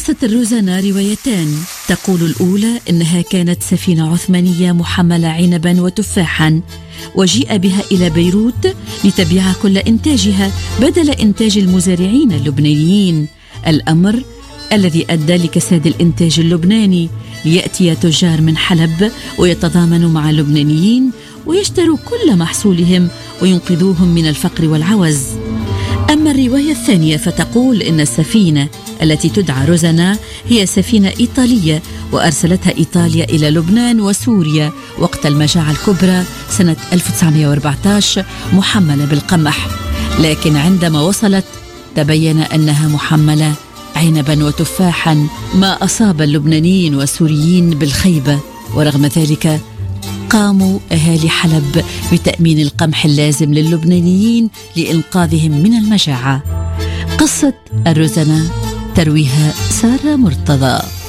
لقصة الروزانا روايتان. تقول الأولى إنها كانت سفينة عثمانية محملة عنبا وتفاحا، وجيء بها إلى بيروت لتبيع كل إنتاجها بدل إنتاج المزارعين اللبنانيين، الأمر الذي أدى لكساد الإنتاج اللبناني، ليأتي تجار من حلب ويتضامنوا مع اللبنانيين ويشتروا كل محصولهم وينقذوهم من الفقر والعوز. أما الرواية الثانية فتقول إن السفينة التي تدعى روزانا هي سفينة إيطالية، وأرسلتها إيطاليا إلى لبنان وسوريا وقت المجاعة الكبرى سنة 1914 محملة بالقمح، لكن عندما وصلت تبين أنها محملة عنبا وتفاحا، ما أصاب اللبنانيين والسوريين بالخيبة، ورغم ذلك قاموا أهالي حلب بتأمين القمح اللازم للبنانيين لإنقاذهم من المجاعة. قصة الروزانا ترويها سارة مرتضى.